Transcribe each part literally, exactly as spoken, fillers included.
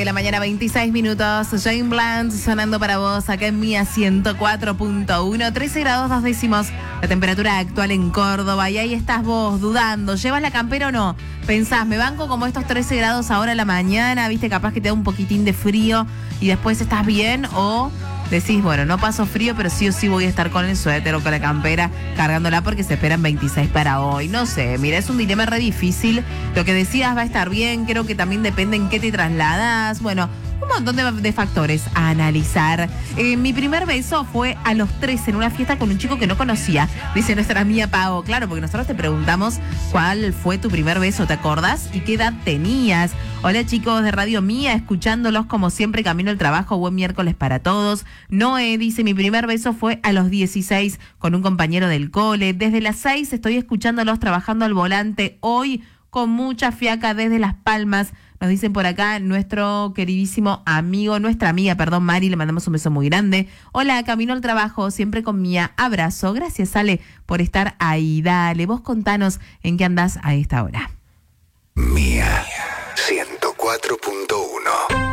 De la mañana, veintiséis minutos, Jane Bland sonando para vos acá en Mía ciento cuatro punto uno, trece grados dos décimos, la temperatura actual en Córdoba, y ahí estás vos dudando, ¿llevas la campera o no? Pensás, me banco como estos trece grados ahora a la mañana, viste, capaz que te da un poquitín de frío y después estás bien, o decís, bueno, no paso frío, pero sí o sí voy a estar con el suéter o con la campera cargándola porque se esperan veintiséis para hoy. No sé, mira, es un dilema re difícil. Lo que decías va a estar bien, creo que también depende en qué te trasladas. Bueno, un montón de, de factores a analizar. Eh, mi primer beso fue a los trece en una fiesta con un chico que no conocía, dice nuestra amiga Pau. Claro, porque nosotros te preguntamos cuál fue tu primer beso, ¿te acordás? ¿Y qué edad tenías? Hola chicos de Radio Mía, escuchándolos como siempre camino al trabajo, buen miércoles para todos. Noé dice, mi primer beso fue a los dieciséis con un compañero del cole. Desde las seis estoy escuchándolos trabajando al volante, hoy con mucha fiaca desde Las Palmas. Nos dicen por acá nuestro queridísimo amigo, nuestra amiga, perdón, Mari, le mandamos un beso muy grande. Hola, camino al trabajo, siempre con Mía, abrazo. Gracias, Ale, por estar ahí. Dale, vos contanos en qué andás a esta hora. Mía ciento cuatro punto uno.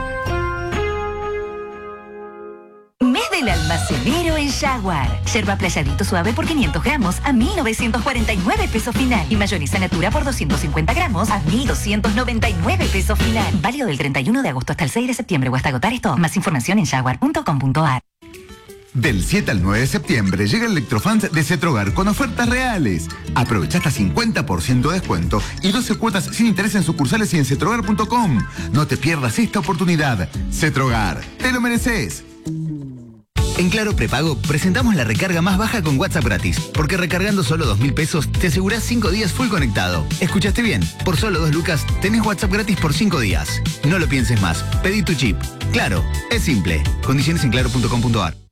Mes del almacenero en Jaguar. Yerba playadito suave por quinientos gramos a mil novecientos cuarenta y nueve pesos final. Y mayonesa natura por doscientos cincuenta gramos a mil doscientos noventa y nueve pesos final. Válido del treinta y uno de agosto hasta el seis de septiembre o hasta agotar esto. Más información en jaguar punto com punto a r. Del siete al nueve de septiembre llega el Electrofans de Cetrogar con ofertas reales. Aprovecha hasta cincuenta por ciento de descuento y doce cuotas sin interés en sucursales y en cetrogar punto com. No te pierdas esta oportunidad. Cetrogar, te lo mereces. En Claro Prepago presentamos la recarga más baja con WhatsApp gratis, porque recargando solo dos mil pesos te asegurás cinco días full conectado. ¿Escuchaste bien? Por solo dos lucas tenés WhatsApp gratis por cinco días. No lo pienses más, pedí tu chip. Claro, es simple. Condiciones en claro punto com punto a r.